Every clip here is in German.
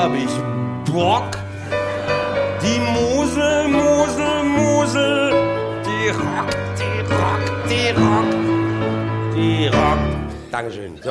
hab ich Bock. Die Mosel, Mosel, Mosel, die rockt, die rockt, die rockt, die rockt. Dankeschön. So.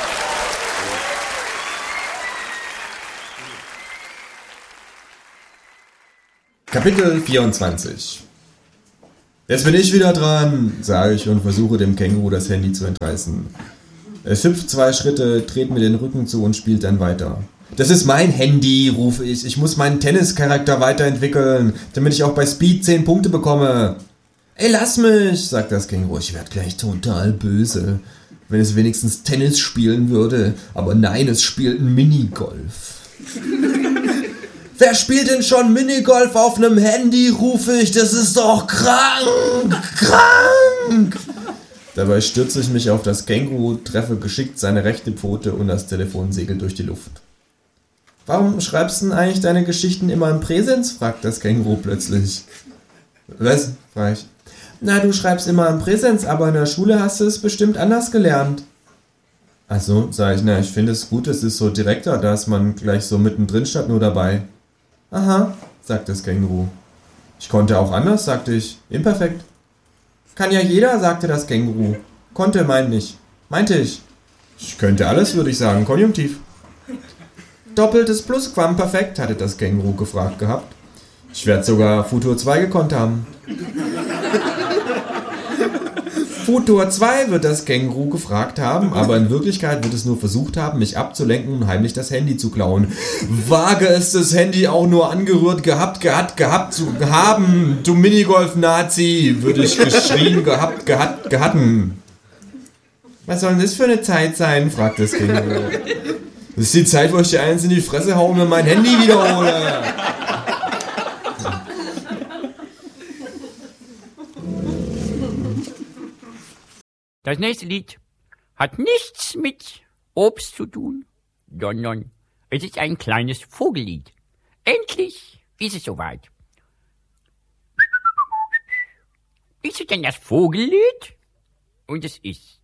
Kapitel 24. Jetzt bin ich wieder dran, sage ich und versuche dem Känguru das Handy zu entreißen. Es hüpft 2 Schritte, dreht mir den Rücken zu und spielt dann weiter. Das ist mein Handy, rufe ich. Ich muss meinen Tennischarakter weiterentwickeln, damit ich auch bei Speed 10 Punkte bekomme. Ey, lass mich, sagt das Känguru. Ich werde gleich total böse, wenn es wenigstens Tennis spielen würde. Aber nein, es spielt Minigolf. Wer spielt denn schon Minigolf auf einem Handy, rufe ich. Das ist doch krank, krank. Dabei stürze ich mich auf das Känguru, treffe geschickt seine rechte Pfote und das Telefon segelt durch die Luft. Warum schreibst du denn eigentlich deine Geschichten immer im Präsens, fragt das Känguru plötzlich. Was? Frag ich. Na, du schreibst immer im Präsens, aber in der Schule hast du es bestimmt anders gelernt. Ach so, sag ich, na, ich finde es gut, es ist so direkter, da ist man gleich so mittendrin statt nur dabei. Aha, sagt das Känguru. Ich konnte auch anders, sagte ich. Imperfekt. Kann ja jeder, sagte das Känguru. Konnte meinte ich. Ich könnte alles, würde ich sagen, Konjunktiv. Doppeltes Plusquamperfekt, hatte das Känguru gefragt gehabt. Ich werde sogar Futur 2 gekonnt haben. Futur 2 wird das Känguru gefragt haben, aber in Wirklichkeit wird es nur versucht haben, mich abzulenken und heimlich das Handy zu klauen. Wage es, das Handy auch nur angerührt gehabt zu haben, du Minigolf-Nazi, würde ich geschrien gehatten. Was soll denn das für eine Zeit sein, fragt das Känguru. Das ist die Zeit, wo ich dir eins in die Fresse haue und mir mein Handy wiederhole. Das nächste Lied hat nichts mit Obst zu tun, sondern es ist ein kleines Vogellied. Endlich ist es soweit. Ist es denn das Vogellied? Und es ist